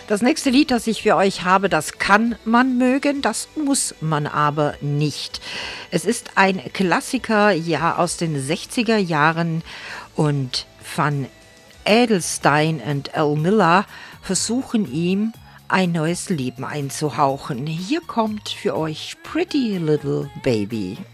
Das nächste Lied, das ich für euch habe, das kann man mögen, das muss man aber nicht. Es ist ein Klassiker, ja, aus den 60er Jahren und Van Edelstein und Al Miller versuchen ihm ein neues Leben einzuhauchen. Hier kommt für euch Pretty Little Baby.